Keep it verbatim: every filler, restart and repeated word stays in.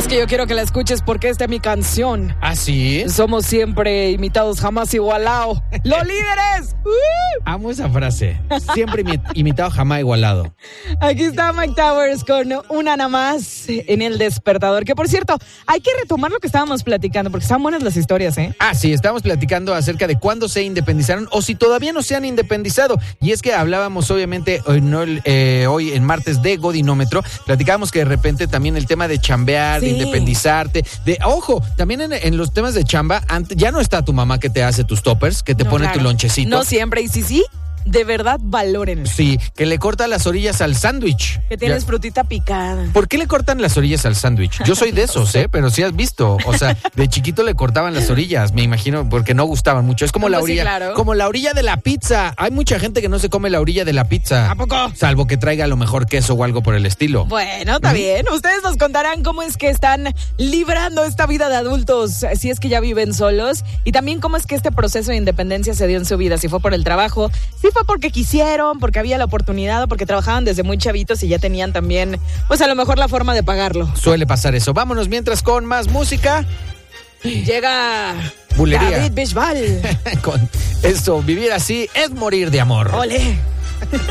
Es que yo quiero que la escuches porque esta es mi canción. ¿Ah, sí? Somos siempre imitados, jamás igualados. ¡Los líderes! ¡Uh! Amo esa frase. Siempre imi- imitado, jamás igualado. Aquí está Mike Towers con una nada más en El Despertador. Que por cierto, hay que retomar lo que estábamos platicando porque están buenas las historias, ¿eh? Ah, sí, estábamos platicando acerca de cuándo se independizaron o si todavía no se han independizado. Y es que hablábamos, obviamente, hoy, no, eh, hoy en martes de Godinómetro, platicábamos que de repente también el tema de chambear, Sí. de independizarte, de, ojo, también en, en los temas de chamba, ante, ya no está tu mamá que te hace tus toppers, que te No, pone claro. tu lonchecito. No siempre, y sí, sí, de verdad valoren. Sí, que le corta las orillas al sándwich. Que tienes Ya. frutita picada. ¿Por qué le cortan las orillas al sándwich? Yo soy de esos, ¿eh? Pero sí has visto. O sea, de chiquito le cortaban las orillas, me imagino, porque no gustaban mucho. Es como No, la pues sí, orilla, claro. como la orilla de la pizza. Hay mucha gente que no se come la orilla de la pizza. ¿A poco? Salvo que traiga a lo mejor queso o algo por el estilo. Bueno, está bien. Ustedes nos contarán cómo es que están librando esta vida de adultos, si es que ya viven solos, y también cómo es que este proceso de independencia se dio en su vida, si fue por el trabajo, si fue porque quisieron, porque había la oportunidad o porque trabajaban desde muy chavitos y ya tenían también, pues a lo mejor la forma de pagarlo. Suele pasar eso. Vámonos mientras con más música. Llega Bulería. David Bisbal. Con eso, vivir así es morir de amor. Ole.